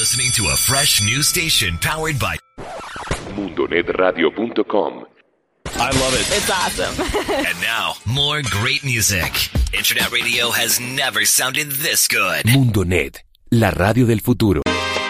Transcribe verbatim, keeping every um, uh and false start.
listening to a fresh new station powered by mundo net radio punto com. I love it. It's awesome. And now, more great music. Internet radio has never sounded this good. Mundo Net, la radio del futuro.